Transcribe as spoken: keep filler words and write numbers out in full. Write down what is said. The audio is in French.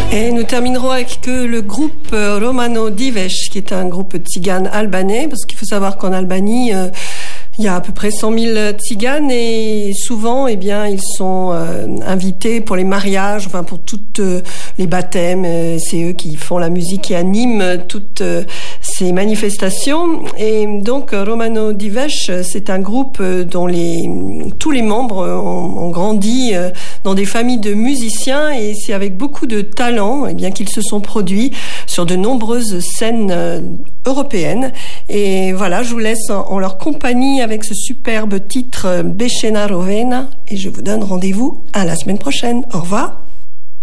Et nous terminerons avec que le groupe Romano Dives, qui est un groupe tzigane albanais, parce qu'il faut savoir qu'en Albanie, euh, il y a à peu près cent mille tziganes et souvent, eh bien, ils sont euh, invités pour les mariages, enfin pour toutes euh, les baptêmes. Euh, c'est eux qui font la musique, qui animent toutes euh, ces manifestations. Et donc, Romano Dives, c'est un groupe dont les, tous les membres ont, ont grandi euh, dans des familles de musiciens et c'est avec beaucoup de talent, eh bien, qu'ils se sont produits sur de nombreuses scènes euh, européennes. Et voilà, je vous laisse en, en leur compagnie avec ce superbe titre Becena Rovena et je vous donne rendez-vous à la semaine prochaine. Au revoir.